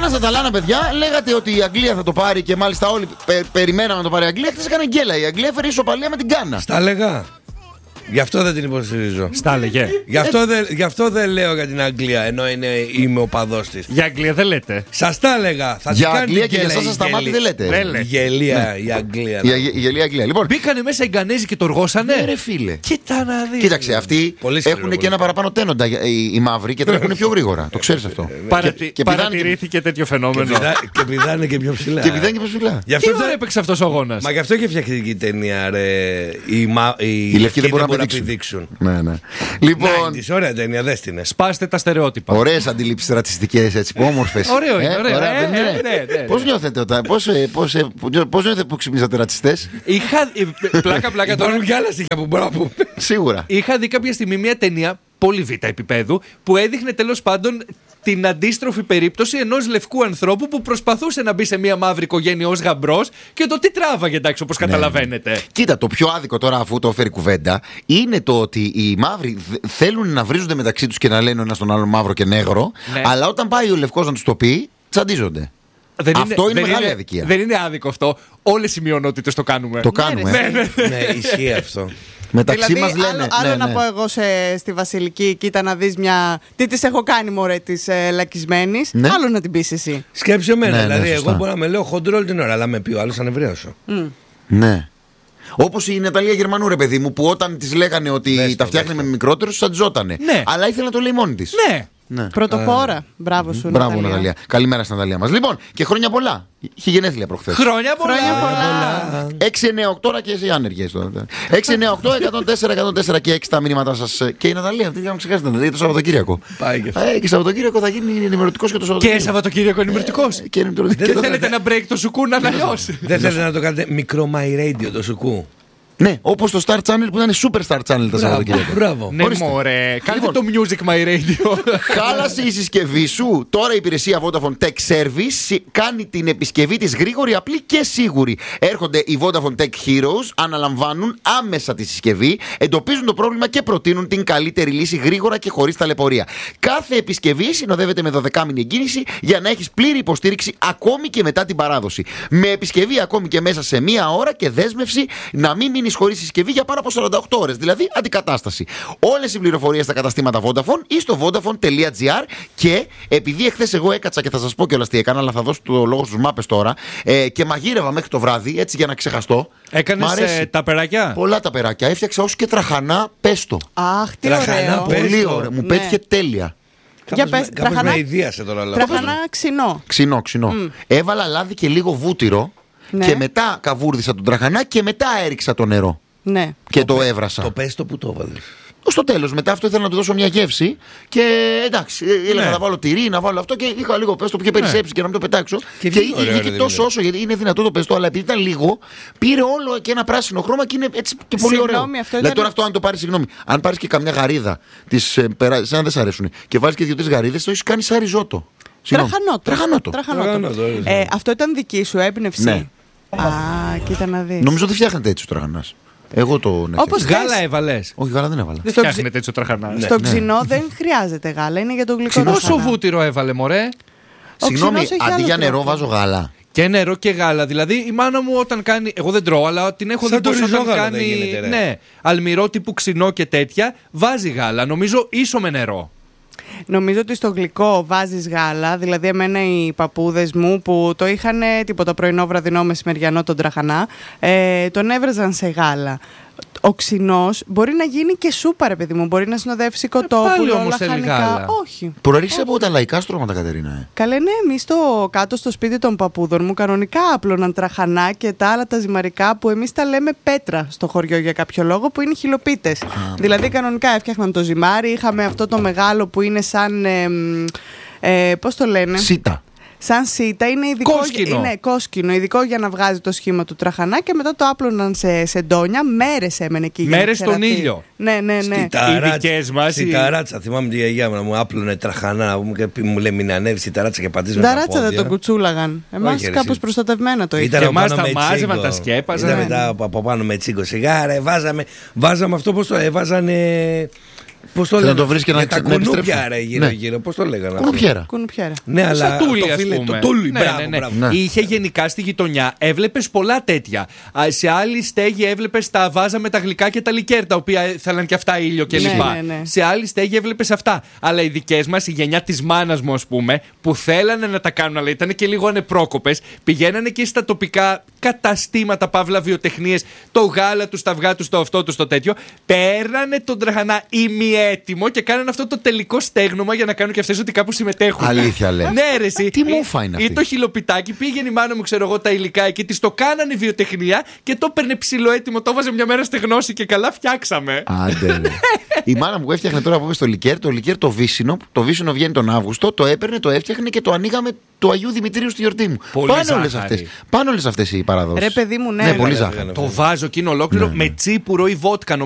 Κάναν στα ταλάνα, παιδιά. Λέγατε ότι η Αγγλία θα το πάρει και μάλιστα όλοι περιμέναμε να το πάρει η Αγγλία. Χθες έκανε γκέλα. Η Αγγλία έφερε ισοπαλία με την Γκάνα. Στα λέγα. Γι' αυτό δεν την υποστηρίζω. Στα έλεγε. Γι' αυτό δεν λέω για την Αγγλία, ενώ είμαι οπαδός της. Για Αγγλία δεν λέτε. Σας τα έλεγα. Για Αγγλία και για εσάς στα μάτια δεν λέτε. Η γελία η Αγγλία. Η γελία Αγγλία. Λοιπόν, μπήκανε μέσα οι Γκανέζοι και το οργώσανε. Ναι, ρε φίλε. Κοίτα να δεις. Κοίταξε, αυτοί έχουν και ένα παραπάνω τένοντα οι μαύροι και τρέχουν πιο γρήγορα. Το ξέρεις αυτό. Παρατηρήθηκε τέτοιο φαινόμενο. Και πηδάνε και πιο ψηλά. Τι ώρα έπαιξε αυτός ο αγώνας. Μα γι' αυτό και φτιάχτηκε η ταινία, ρε. Οι λευκοί δεν μπορούν να πηδήξουν. Ναι. Λοιπόν. Ωραία ταινία, δες την. Σπάστε τα στερεότυπα. Ωραίες αντιλήψεις ρατσιστικές, έτσι, όμορφες. Ωραίο είναι, ωραίο. Πώς νιώθετε όταν. Πώς νιώθετε που ξυπνήσατε ρατσιστές. Είχα. Πλάκα τώρα. Υπάρχουν κι άλλα στοιχεία που μπορώ να πούμε. Σίγουρα. Είχα δει κάποια στιγμή μια ταινία πολύ β' επίπεδου που έδειχνε τέλος πάντων την αντίστροφη περίπτωση ενός λευκού ανθρώπου που προσπαθούσε να μπει σε μια μαύρη οικογένεια ως γαμπρός και το τι τράβαγε, εντάξει, όπως καταλαβαίνετε. Κοίτα, το πιο άδικο τώρα, αφού το έφερε κουβέντα, είναι το ότι οι μαύροι θέλουν να βρίζονται μεταξύ τους και να λένε ο ένας τον άλλον μαύρο και νέγρο, αλλά όταν πάει ο λευκός να τους το πει, τσαντίζονται. Αυτό είναι μεγάλη αδικία. Δεν είναι άδικο αυτό. Όλες οι μειονότητες το κάνουμε. Το κάνουμε. Ναι, ισχύει αυτό. Μεταξύ δηλαδή, μας λένε. Άλλο να πω εγώ στη Βασιλική, κοίτα να δεις μια. Τι της έχω κάνει, μωρέ, της λακισμένης. Ναι. Άλλο να την πεις εσύ. Σκέψε εμένα. Ναι, δηλαδή, σωστά. εγώ μπορώ να με λέω χοντρό όλη την ώρα, αλλά με πει ο άλλος ανεβραίωσο. Ναι. Όπως η Ναταλία Γερμανού, ρε παιδί μου, που όταν της λέγανε ότι τα φτιάχνει με μικρότερους, τσαντιζότανε. Ναι. Αλλά ήθελε να το λέει μόνη της. Ναι. Ναι. Πρωτοπόρα. Μπράβο σου. Μπράβο, Ναταλία. Καλημέρα στην Ναταλία μας. Λοιπόν, και χρόνια πολλά. Είχε γενέθλια προχθές. Χρόνια πολλά. 698 τώρα και εσύ άνεργες τώρα. 698, 104, 104 και 6 τα μηνύματά σας. Και η Ναταλία, τι να ξεχάσετε, δηλαδή το Σαββατοκύριακο. Πάει και αυτό. Και Σαββατοκύριακο θα γίνει ενημερωτικός και το Σαββατοκύριακο. Και Σαββατοκύριακο ενημερωτικός. Δεν θέλετε να break το σουκού να αλλιώς. Δεν θέλετε να το κάνετε μικρό My Radio το σουκού. Ναι, όπως το Star Channel που ήταν Super Star Channel τα Σαββατοκύριακα. Μπράβο. Ναι, μωρέ. Κάντε το Music My Radio. Χάλασε η συσκευή σου. Τώρα η υπηρεσία Vodafone Tech Service κάνει την επισκευή της γρήγορη, απλή και σίγουρη. Έρχονται οι Vodafone Tech Heroes, αναλαμβάνουν άμεσα τη συσκευή, εντοπίζουν το πρόβλημα και προτείνουν την καλύτερη λύση γρήγορα και χωρίς ταλαιπωρία. Κάθε επισκευή συνοδεύεται με 12μηνη εγκίνηση για να έχεις πλήρη υποστήριξη ακόμη και μετά την παράδοση. Με επισκευή ακόμη και μέσα σε μία ώρα και δέσμευση να μην μείνεις χωρίς συσκευή για πάνω από 48 ώρες, δηλαδή αντικατάσταση. Όλες οι πληροφορίες στα καταστήματα Vodafone ή στο vodafone.gr. Και επειδή εχθές εγώ έκατσα και θα σας πω κιόλας τι έκανα, αλλά θα δώσω το λόγο στους μάπες τώρα, και μαγείρευα μέχρι το βράδυ, έτσι για να ξεχαστώ. Έκανες τα περάκια. Πολλά τα περάκια. Έφτιαξα όσο και τραχανά πέστο. Αχ, τι ωραίο. Πολύ ωραίο. Μου πέτυχε τέλεια. Για πες, Κάπως με ιδίασε τώρα. Τραχανά ξινό. Ξινό. Έβαλα λάδι και λίγο βούτυρο. Ναι. Και μετά καβούρδισα τον τραχανά και μετά έριξα το νερό. Ναι. Και το έβρασα. Το πέστο που το έβαλες. Στο τέλος, μετά αυτό ήθελα να του δώσω μια γεύση. Και εντάξει, έλεγα να βάλω τυρί, να βάλω αυτό. Και είχα λίγο πέστο που είχε περισσέψει και να μην το πετάξω. Και είχε και τόσο όσο, γιατί είναι δυνατό το πέστο, αλλά επειδή ήταν λίγο, πήρε όλο και ένα πράσινο χρώμα και είναι έτσι και πολύ ωραίο. Δηλαδή τώρα αυτό, αν το πάρει, συγγνώμη, αν πάρει και καμιά γαρίδα, σαν να δεν σ' αρέσουν, και βάζει και 2-3 γαρίδες, το έχει κάνει σαν ριζότο. Τραχανότο. Αυτό ήταν δική σου έμπνευση. Ναι. Α, κοίτα να δεις. Νομίζω δεν φτιάχνεται έτσι ο τραχανάς. Εγώ το. Όπως γάλα έβαλες. Όχι, γάλα δεν έβαλα. Δεν φτιάχνεται έτσι ο τραχανάς. Στο ξινό δεν χρειάζεται γάλα, είναι για το γλυκό. Πόσο βούτυρο έβαλε, μωρέ. Συγγνώμη, αντί για νερό βάζω γάλα. Και νερό και γάλα. Δηλαδή η μάνα μου όταν κάνει. Εγώ δεν τρώω, αλλά την έχω δει πως όταν κάνει. Ναι, αλμυρό τύπου ξινό και τέτοια, βάζει γάλα. Νομίζω ίσο με νερό. Νομίζω ότι στο γλυκό βάζεις γάλα. Δηλαδή, εμένα οι παππούδες μου που το είχαν τίποτα πρωινό, βραδινό, μεσημεριανό τον τραχανά, τον έβραζαν σε γάλα. Ο ξινός μπορεί να γίνει και σούπα, ρε παιδί μου. Μπορεί να συνοδεύσει κοτόπουλο, λαχανικά. Όχι. Προορίσαι από τα λαϊκά στρώματα, Κατερίνα. Καλέ, ναι, εμείς κάτω στο σπίτι των παππούδων μου κανονικά άπλωναν τραχανά και τα άλλα τα ζυμαρικά που εμείς τα λέμε πέτρα στο χωριό για κάποιο λόγο, που είναι χιλοπίτες. Δηλαδή, κανονικά έφτιαχναν το ζυμάρι. Είχαμε αυτό το μεγάλο που είναι σαν. Πώς το λένε? Σίτα. Σαν σίτα, είναι ειδικό, είναι κόσκινο, ειδικό για να βγάζει το σχήμα του τραχανά, και μετά το άπλωναν σε σεντόνια. Μέρες έμενε εκεί. Μέρες στον ήλιο. Ναι. Οι δικές μας. Στη ταράτσα, θυμάμαι τη γιαγιά μου να μου άπλωνε τραχανά. Μου λέει μην ανέβει στη ταράτσα και πατήσει με τα πόδια. Ταράτσα δεν τον κουτσούλαγαν. Εμάς κάπως προστατευμένα το είχε. Και εμάς τα μάζευαν, τα σκέπαζαν. Ήταν μετά από πάνω με τσίγκο σιγάρα. Βάζαμε αυτό, πώς το έβαζανε. Πώς το Θέλω να λέγανε. το βρεις και να τα επιστρέψει. κουνούπια ρε γύρω-γύρω. Πώς το λέγανε. Κουνουπιέρα. Κουνουπιέρα. Ναι, αλλά Σατούλι, το ας φίλε, πούμε. το τούλι. Ναι, Μπράβο, ναι. μπράβο. Ναι. Είχε γενικά στη γειτονιά, έβλεπες πολλά τέτοια. Σε άλλη στέγη έβλεπες τα βάζα με τα γλυκά και τα λικέρ, τα οποία θέλαν και αυτά ήλιο κλπ. Ναι. Σε άλλη στέγη έβλεπες αυτά. Αλλά οι δικές μας, η γενιά της μάνας μου, ας πούμε, που θέλανε να τα κάνουν, αλλά ήταν και λίγο ανεπρόκοπες, πηγαίνανε και στα τοπικά καταστήματα, παύλα βιοτεχνίες, το γάλα τους, τα αυγά τους, το αυτό τους, το τέτοιο. Παίρνανε τον τραχανά ημιέτοιμο και κάνανε αυτό το τελικό στέγνομα για να κάνουν και αυτές ότι κάπου συμμετέχουν. Αλήθεια λες. Ναι, ρε, εσύ. Τι μούφα είναι αυτή. Ή το χιλοπιτάκι, πήγαινε η μάνα μου, ξέρω εγώ, τα υλικά εκεί, της το κάνανε βιοτεχνία και το έπαιρνε ψιλοέτοιμο, το βάζε μια μέρα στεγνώσει και καλά φτιάξαμε. Άντε, ρε. Η μάνα μου έφτιαχνε τώρα που είπε στο λικέρ, το βύσσινο. Το βύσσινο βγαίνει τον Αύγουστο, το έπαιρνε, το έφτιαχνε και το ανοίγαμε του Αγίου Δημητρίου στη γιορτή μου. Πολύ ζάχαρη. Πάνε όλες αυτές οι παραδόσεις. Ρε παιδί μου, ναι. Ναι, πολύ ρε. ζάχαρη. Το βάζω εκείνο ολόκληρο με τσίπουρο ή βότκα.